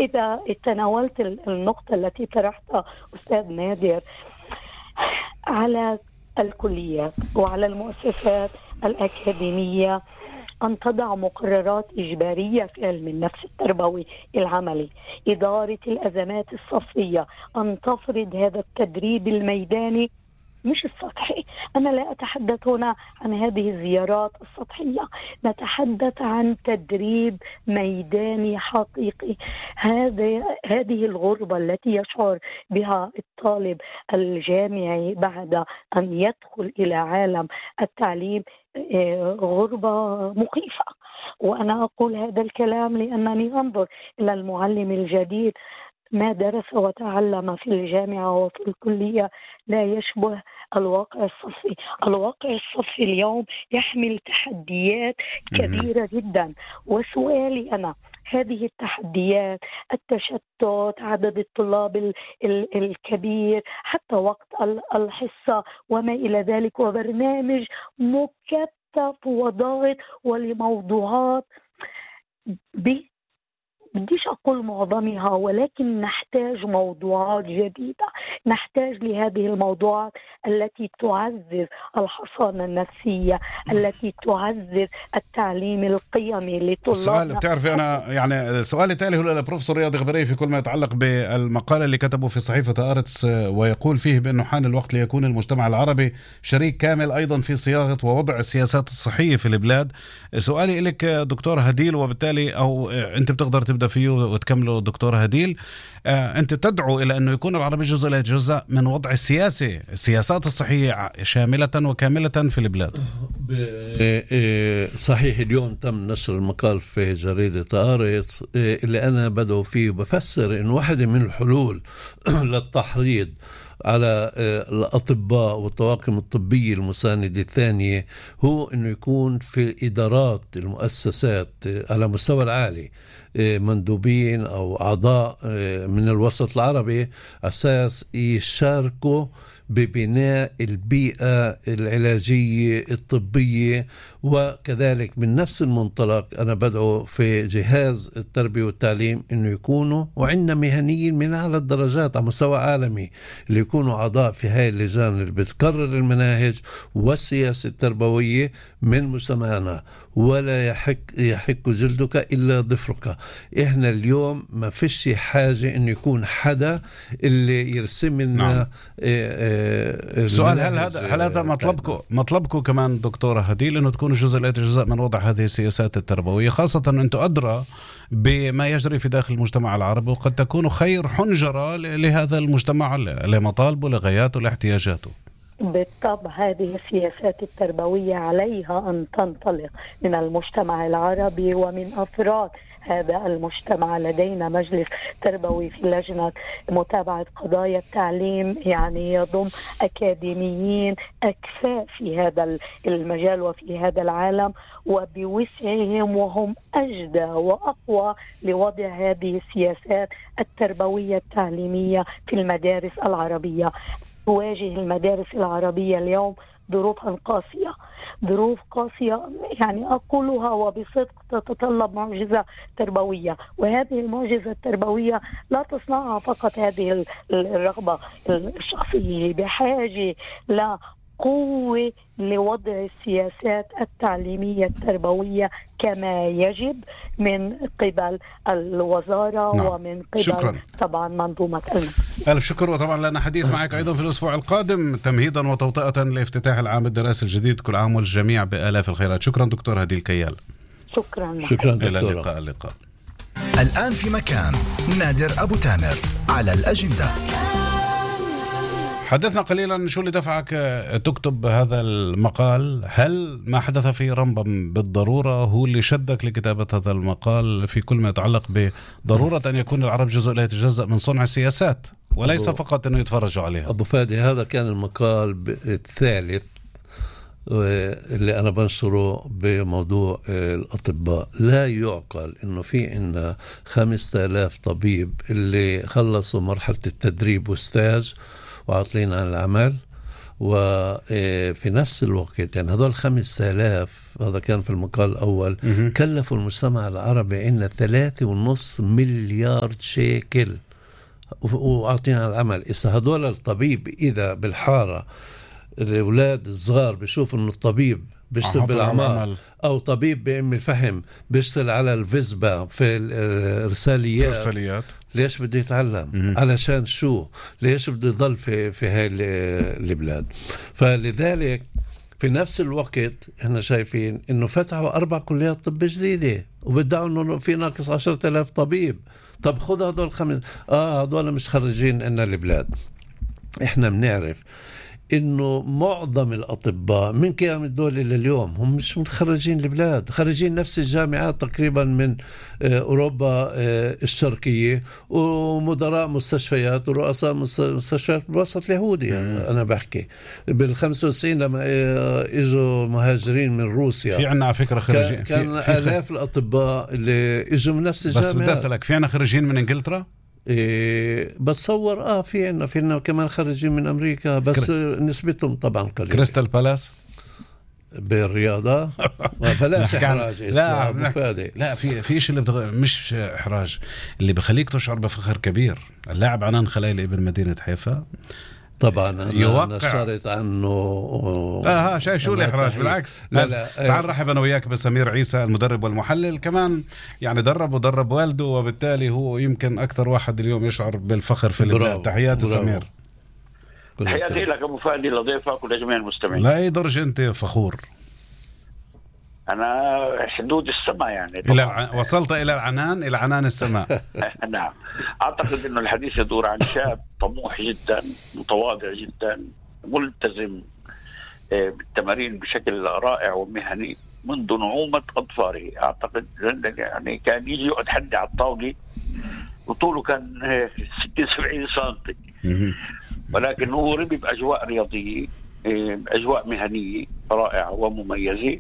إذا تناولت النقطة التي طرحتها أستاذ نادر على الكليات وعلى المؤسسات الأكاديمية أن تضع مقررات إجبارية في علم النفس التربوي العملي، إدارة الأزمات الصفية، أن تفرض هذا التدريب الميداني مش السطحي. أنا لا أتحدث هنا عن هذه الزيارات السطحية، نتحدث عن تدريب ميداني حقيقي. هذه الغربة التي يشعر بها الطالب الجامعي بعد أن يدخل إلى عالم التعليم غربة مخيفة. وأنا أقول هذا الكلام لأنني أنظر إلى المعلم الجديد، ما درس وتعلم في الجامعة وفي الكلية لا يشبه الواقع الصفي. الواقع الصفي اليوم يحمل تحديات كبيرة جدا، وسؤالي أنا هذه التحديات، التشتت، عدد الطلاب الكبير، حتى وقت الحصة وما إلى ذلك، وبرنامج مكثف وضاغط ولموضوعات بديش أقول معظمها، ولكن نحتاج موضوعات جديدة، نحتاج لهذه الموضوعات التي تعزز الحصانة النفسية، التي تعزز التعليم القيمي لطلابنا. السؤال بتعرفي أنا يعني سؤالي تالي هو للبروفيسور رياض غبري في كل ما يتعلق بالمقال اللي كتبه في صحيفة آرتس، ويقول فيه بأنه حان الوقت ليكون المجتمع العربي شريك كامل أيضا في صياغة ووضع السياسات الصحية في البلاد. سؤالي لك دكتور هديل، وبالتالي أو أنت بتقدر تبدأ فيه وتكمله دكتور هديل، أنت تدعو إلى أنه يكون العربي جزء لا يتجزأ من وضع السياسات الصحية شاملة وكاملة في البلاد. صحيح اليوم تم نشر المقال في جريدة آرتس اللي أنا بدأ فيه وبفسر أن واحدة من الحلول للتحريض على الأطباء والطواقم الطبية المساندة الثانية هو أنه يكون في الإدارات المؤسسات على مستوى العالي مندوبين أو أعضاء من الوسط العربي أساس يشاركوا ببناء البيئة العلاجية الطبية. وكذلك من نفس المنطلق أنا بدعو في جهاز التربية والتعليم أنه يكونوا وعندنا مهنيين من أعلى الدرجات على مستوى عالمي اللي يكونوا أعضاء في هاي اللجان اللي بتقرر المناهج والسياسة التربوية من مجتمعنا. ولا يحك جلدك إلا ظفرك. إحنا اليوم ما فيش حاجة أن يكون حدا اللي يرسم لنا سؤال، هل هذا مطلبكم كمان دكتورة هديل أنه تكونوا جزء لا يتجزأ من وضع هذه السياسات التربوية، خاصة أنتم أدرى بما يجري في داخل المجتمع العربي، وقد تكونوا خير حنجرة لهذا المجتمع لمطالبه لغاياته لاحتياجاته؟ بالطبع هذه السياسات التربوية عليها أن تنطلق من المجتمع العربي ومن أفراد هذا المجتمع. لدينا مجلس تربوي في لجنة متابعة قضايا التعليم، يعني يضم أكاديميين أكفاء في هذا المجال وفي هذا العالم وبوسعهم، وهم أجدى وأقوى لوضع هذه السياسات التربوية التعليمية في المدارس العربية. تواجه المدارس العربية اليوم ظروف قاسية يعني أقولها وبصدق تتطلب معجزة تربوية، وهذه المعجزة التربوية لا تصنعها فقط هذه الرغبة الشخصية، بحاجة لا قوة لوضع السياسات التعليمية التربوية كما يجب من قبل الوزارة. نعم. ومن قبل شكرا. طبعا منظومة ألف شكر. وطبعا لنا حديث معك أيضا في الأسبوع القادم تمهيدا وتوطئة لافتتاح العام الدراسي الجديد. كل عام والجميع بآلاف الخيرات. شكرا دكتور هديل كيال. شكرا دكتور. إلى اللقاء. الآن في مكان نادر أبو تامر على الأجندة. حدثنا قليلا شو اللي دفعك تكتب هذا المقال؟ هل ما حدث في رمبم بالضرورة هو اللي شدك لكتابة هذا المقال في كل ما يتعلق بضرورة أن يكون العرب جزء لا يتجزأ من صنع السياسات وليس فقط أنه يتفرجوا عليها؟ أبو فادي، هذا كان المقال الثالث اللي أنا بنشره بموضوع الأطباء. لا يعقل إنه في إن 5000 طبيب اللي خلصوا مرحلة التدريب والستاج وعاطلين عن العمل، وفي نفس الوقت يعني هذول 5000 هذا كان في المقال الأول كلفوا المجتمع العربي إن 3.5 مليار شيكل وعطينا العمل. إذا هذول الطبيب إذا بالحارة الأولاد الصغار بيشوفوا إنه الطبيب بيشتغل بالعمال أو طبيب بأم الفهم بيشتغل على الفيزبا في الرساليات، ليش بده يتعلم؟ علشان شو؟ ليش بده يضل في هاي البلاد؟ فلذلك في نفس الوقت احنا شايفين انه فتحوا 4 كليات طب جديدة وبدعوا انه في ناقص 10,000 طبيب. طب خذ هذول 5 هذول مش خريجين عنا البلاد. احنا بنعرف انه معظم الاطباء من قيام الدولة لليوم هم مش متخرجين البلاد، خريجين نفس الجامعات تقريبا من اوروبا الشرقية ومدراء مستشفيات ورؤساء مستشفيات بالوسط اليهودي. انا بحكي بال95 لما اجوا مهاجرين من روسيا في عنا على فكرة خريجين كان آلاف الاطباء اللي اجوا من نفس الجامعات. بس بدي اسالك في عنا خريجين من انجلترا؟ بتصور في عنا كمان خريجين من امريكا بس نسبتهم طبعا قليله. كريستال بالاس بالرياضه بلاش احراج. لا في شيء اللي مش احراج اللي بخليك تشعر بفخر كبير. اللاعب عنان خلايلي ابن مدينه حيفا طبعا أنا نشرت عنه شايف شو الإحراج؟ بالعكس لا تعال رحب أنا وياك بسمير عيسى المدرب والمحلل كمان، يعني درب والده وبالتالي هو يمكن أكثر واحد اليوم يشعر بالفخر في البلاد. تحياتي سمير. تحياتي لك أبو فادي لضيفك ولجميع المستمعين. لا أي درجة أنت فخور؟ أنا حدود السماء يعني وصلت إلى عنان السماء. نعم. أعتقد أنه الحديث يدور عن شاب طموح جدا، متواضع جدا، ملتزم بالتمارين بشكل رائع ومهني منذ نعومة أظفاره. أعتقد يعني كان يجي يقعد حد على الطاولة وطوله كان 60-70 سنتي، ولكن هو ربي بأجواء رياضية، أجواء مهنية رائعة ومميزة.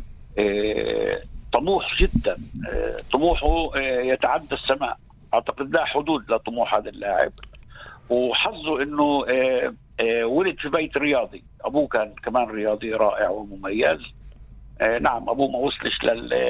طموح جدا، طموحه يتعدى السماء. أعتقد لا حدود لطموح هذا اللاعب، وحظه أنه ولد في بيت رياضي. أبوه كان كمان رياضي رائع ومميز. نعم أبوه ما وصلش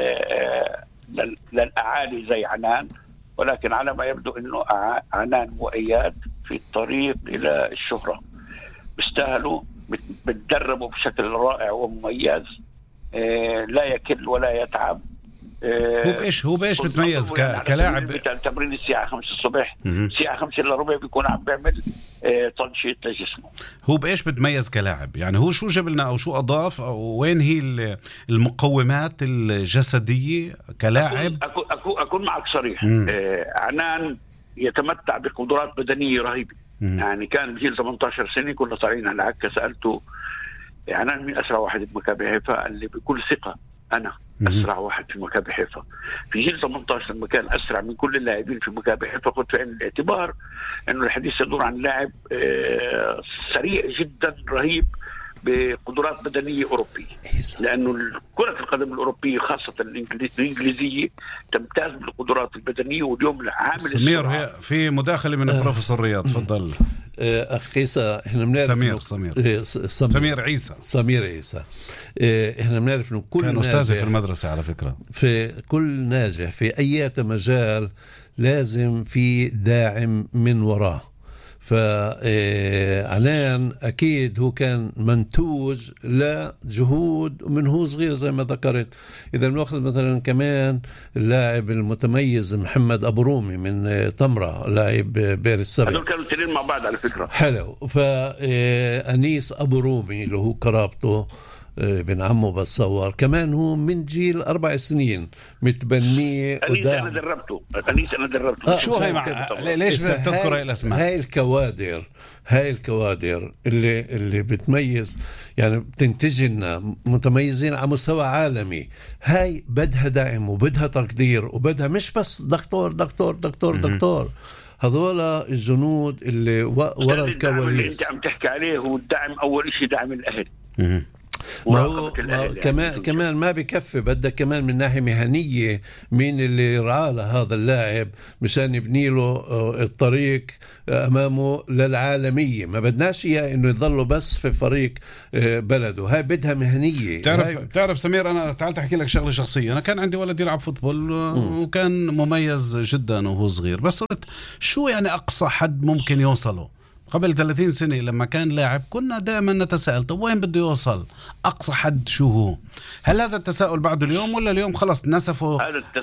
للأعالي زي عنان، ولكن على ما يبدو أنه عنان وإياد في الطريق إلى الشهرة. بيستاهلوا، بتدربوا بشكل رائع ومميز، لا يكل ولا يتعب. هو بايش بتميز كلاعب؟ تمرين الساعة 5 الصبح، الساعة 5 إلا ربع بيكون عم بيعمل تنشيط لجسمه. هو بايش بتميز كلاعب؟ يعني هو شو جاب لنا أو شو أضاف أو وين هي المقومات الجسدية كلاعب؟ أكون معك صريح. عنان يتمتع بقدرات بدنية رهيبة. يعني كان بجيل 18 سنة كنا طالعين على عكا، سألته عنان مين أسرع واحد في مكابي حيفا؟ قال لي بكل ثقة أنا أسرع واحد في مكابي حيفا. في جيل 18 لما كان أسرع من كل اللاعبين في مكابي حيفا، قلت في عين الاعتبار أنه الحديث يدور عن لاعب سريع جدا رهيب بقدرات بدنية أوروبية، لأنه كرة القدم الأوروبية خاصة الإنجليزية تمتاز بالقدرات البدنية. واليوم عامل سمير في مداخلة من البروفيسور رياض، تفضل. أخي عيسى، إحنا بنعرف سمير عيسى إحنا بنعرف إنه كل كان أستاذي في المدرسة على فكرة. في كل ناجح في أي مجال لازم في داعم من وراه. فعنان أكيد هو كان منتوج لجهود من هو صغير زي ما ذكرت. إذا بنأخذ مثلا كمان اللاعب المتميز محمد أبو رومي من تمرة، لاعب بير السبع، هذول كانوا تنين مع بعض على فكرة. حلو. فأنيس أبو رومي اللي هو قرابته بن عمه بتصور كمان هو من جيل 4 سنين متبنيه. أنيس أنا دربته. شو هاي ليش تذكر الأسماء؟ هاي الكوادر اللي بتميز، يعني بتنتج لنا متميزين على مستوى عالمي. هاي بدها دعم وبدها تقدير وبدها مش بس دكتور. هذول الجنود اللي ورا الكواليس اللي انت عم تحكي عليه هو الدعم. اول شيء دعم الاهل. ما هو كمان ما بكفي، بدك كمان من ناحية مهنية مين اللي رعاه لهذا اللاعب مشان يبني له الطريق أمامه للعالمية. ما بدناش إياه إنه يظلوا بس في فريق بلده، هاي بدها مهنية. تعرف سمير، أنا تعال أحكي لك شغلة شخصية. أنا كان عندي ولد يلعب فوتبول وكان مميز جدا وهو صغير، بس قلت شو يعني أقصى حد ممكن يوصله؟ قبل 30 سنة لما كان لاعب كنا دائما نتساءل طب وين بده يوصل؟ أقصى حد شو هو؟ هل هذا التساؤل بعد اليوم، ولا اليوم خلاص نسفوا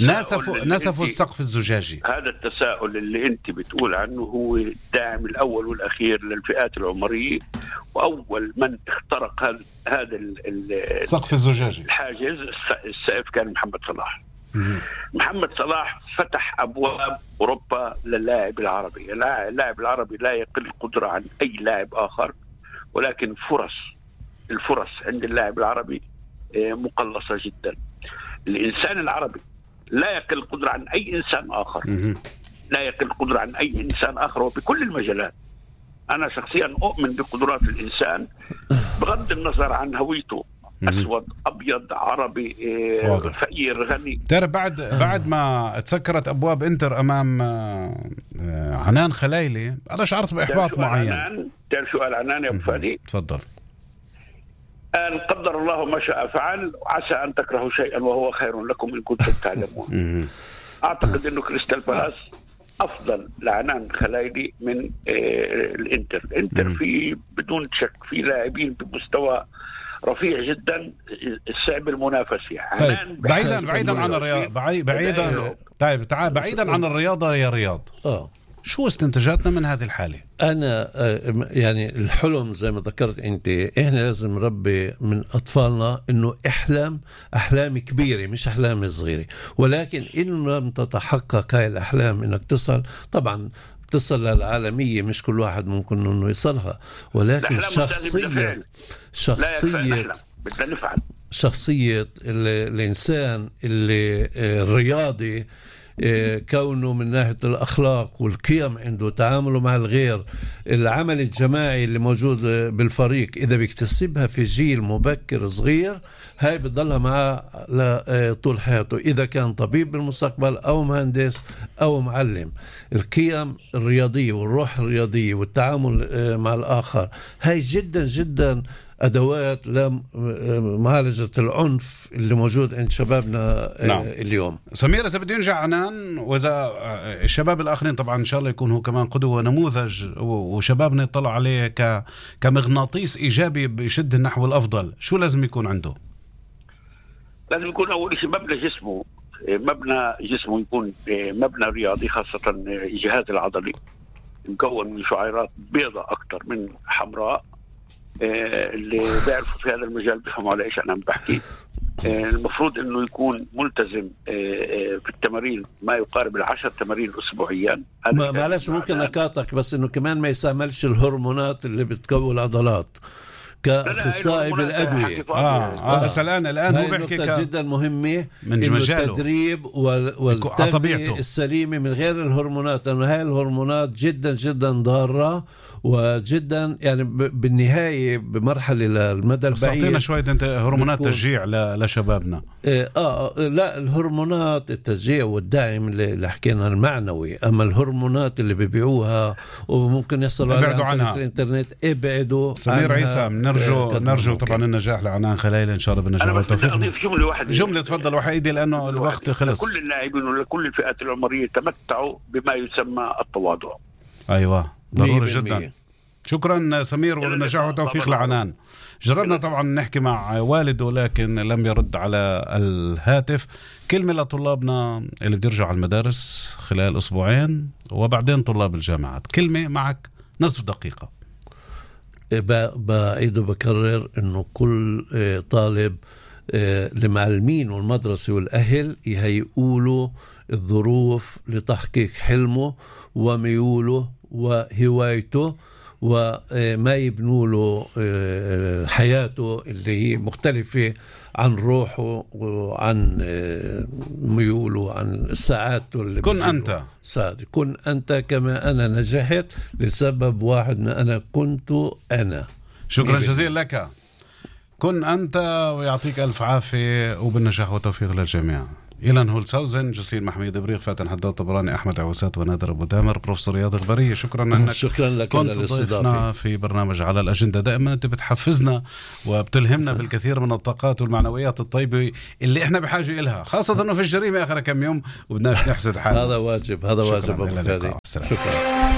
السقف الزجاجي؟ هذا التساؤل اللي انت بتقول عنه هو الداعم الأول والأخير للفئات العمرية، وأول من اخترق هذا السقف الزجاجي الحاجز السقف كان محمد صلاح. محمد صلاح فتح أبواب أوروبا للاعب العربي. اللاعب العربي لا يقل قدرة عن أي لاعب آخر، ولكن الفرص عند اللاعب العربي مقلصة جدا. الإنسان العربي لا يقل قدرة عن أي إنسان آخر، لا يقل قدرة عن أي إنسان آخر، وبكل المجالات. أنا شخصيا أؤمن بقدرات الإنسان بغض النظر عن هويته، أسود أبيض عربي فقير غني. تعرف بعد ما تسكرت أبواب إنتر أمام عنان خلايلي أنا شعرت بإحباط معين. تعرف شو قال عنان يا أبو فادي؟ تفضل. قال قدر الله ما شاء فعل، عسى أن تكرهوا شيئا وهو خير لكم إن كنتم تعلمون. أعتقد أنه كريستال بالاس أفضل لعنان خلايلي من الإنتر في بدون شك في لاعبين بمستوى رفيع جدا، الصعب المنافسة. طيب بعيدا عن الرياضة، بعيدا عن الرياضة يا رياض، شو استنتاجاتنا من هذه الحالة؟ أنا يعني الحلم زي ما ذكرت أنت، إحنا لازم نربي من أطفالنا إنه أحلام كبيرة مش أحلام صغيرة، ولكن إن لم تتحقق هاي الأحلام إنك تصل للعالمية، مش كل واحد ممكن إنه يصلها، ولكن شخصية الإنسان اللي الرياضي، كونه من ناحية الأخلاق والقيم عنده، تعامله مع الغير، العمل الجماعي اللي موجود بالفريق، إذا بيكتسبها في جيل مبكر صغير هاي بتضلها معه طول حياته، إذا كان طبيب بالمستقبل أو مهندس أو معلم. القيم الرياضية والروح الرياضية والتعامل مع الآخر هاي جدا جدا أدوات لمعالجة العنف اللي موجود عند شبابنا. نعم. اليوم سمير، إذا بده ينجح عنان، وإذا الشباب الآخرين طبعا إن شاء الله يكون هو كمان قدوة ونموذج، وشبابنا يطلع عليه كمغناطيس إيجابي بيشد نحو الأفضل، شو لازم يكون عنده؟ لازم يكون أول شيء مبنى جسمه يكون مبنى رياضي، خاصة الجهاز العضلي مكون من شعيرات بيضاء أكتر من حمراء. اللي بيعرفوا في هذا المجال بيفهموا على إيش أنا بحكي. المفروض إنه يكون ملتزم في التمارين ما يقارب 10 تمارين أسبوعيا. معلش ممكن نقاطك، بس إنه كمان ما يستعملش الهرمونات اللي بتقوي العضلات كأخصائي بالأدوية. بس الآن هو بيحكي جدا مهمة من التدريب والتغذية السليمة من غير الهرمونات، لأنه هاي الهرمونات جدا جدا ضارة وجدا يعني بالنهاية بمرحلة للمدى البعيد. أعطينا شوية أنت هرمونات تشجيع لشبابنا. لا، الهرمونات التشجيع والدعم اللي حكينا المعنوي، أما الهرمونات اللي بيبيعوها وممكن يصلوا على الإنترنت ابعدوا. سمير عيسى، نرجو طبعا النجاح لعنان خلايلي إن شاء الله بالنجاح والتوفيق. جملة تفضل وحيدي لأنه الوقت خلص. كل اللاعبين ولكل الفئات العمرية تمتعوا بما يسمى التواضع. أيوة ضروري جدا. شكرا سمير، والنجاح والتوفيق لعنان. جربنا طبعا نحكي مع والده لكن لم يرد على الهاتف. كلمة لطلابنا اللي بيرجعوا على المدارس خلال أسبوعين، وبعدين طلاب الجامعات، كلمة معك نصف دقيقة. بعيد وبكرر إنه كل طالب، المعلمين والمدرسة والأهل يهيئوا الظروف لتحقيق حلمه وميوله وهوايته، وما يبنوا له حياته اللي هي مختلفة عن روحه وعن ميوله عن ساعاته اللي كن أنت سعد. كن أنت كما أنا نجحت لسبب واحد، أنا كنت أنا. شكرا جزيلا لك. كن أنت ويعطيك ألف عافية وبالنجاح والتوفيق للجميع. إلى هولساوزن، جسير محميد بريق، فاتن حداد طبراني، أحمد عوسات ونادر أبو تامر، بروفيسور رياض غبرية، شكرا أنك شكرا لك كنت ضيفنا في برنامج على الأجندة. دائما أنت بتحفزنا وبتلهمنا بالكثير من الطاقات والمعنويات الطيبة اللي إحنا بحاجة إلها، خاصة أنه في الجريمة آخر كم يوم وبدناش نحسد حالنا. هذا واجب أبو فادي. شكرا.